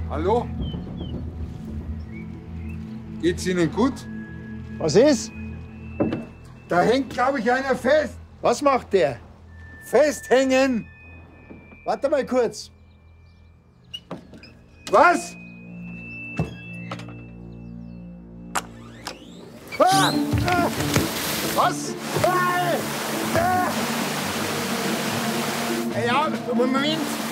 Hallo? Geht's Ihnen gut? Was ist? Da hängt, glaube ich, einer fest. Was macht der? Festhängen! Warte mal kurz. Was? Ah! Ah! Was? Ah! Ah! Ja, Moment.